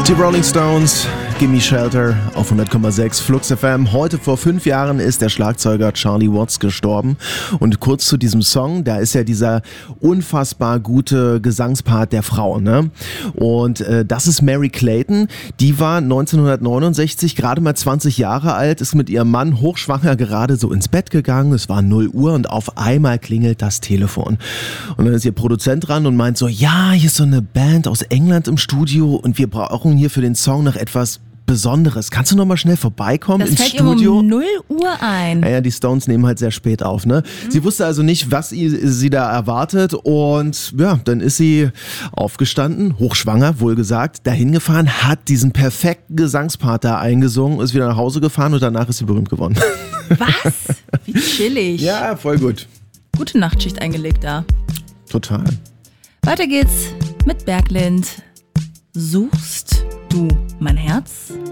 Die Rolling Stones, Gimme Shelter auf 100,6 Flux FM. Heute vor 5 Jahren ist der Schlagzeuger Charlie Watts gestorben. Und kurz zu diesem Song, da ist ja dieser unfassbar gute Gesangspart der Frau, ne? Und das ist Mary Clayton. Die war 1969 gerade mal 20 Jahre alt, ist mit ihrem Mann hochschwanger gerade so ins Bett gegangen. Es war 0 Uhr und auf einmal klingelt das Telefon. Und dann ist ihr Produzent dran und meint so, ja, hier ist so eine Band aus England im Studio und wir brauchen hier für den Song noch etwas Besonderes. Kannst du noch mal schnell vorbeikommen ins Studio? Das fällt ihm um 0 Uhr ein. Naja, die Stones nehmen halt sehr spät auf, ne? Sie wusste also nicht, was sie da erwartet und ja, dann ist sie aufgestanden, hochschwanger, wohlgesagt, dahin gefahren, hat diesen perfekten Gesangspart da eingesungen, ist wieder nach Hause gefahren und danach ist sie berühmt geworden. Was? Wie chillig. Ja, voll gut. Gute Nachtschicht eingelegt da. Total. Weiter geht's mit Berglind. Suchst du mein Herz?